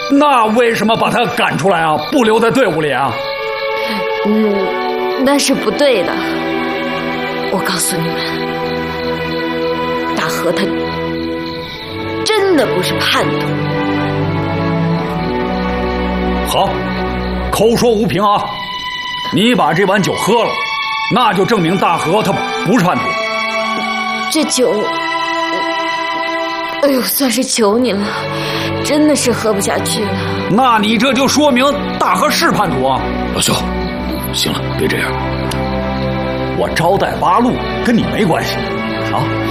那为什么把他赶出来啊？不留在队伍里啊？ 那是不对的。我告诉你们，大河他真的不是叛徒。 好，口说无凭啊！你把这碗酒喝了，那就证明大河他不是叛徒。 这酒，哎呦，算是求你了，真的是喝不下去了。 那你这就说明大河是叛徒啊！ 老兄，行了，别这样。 我招待八路跟你没关系啊。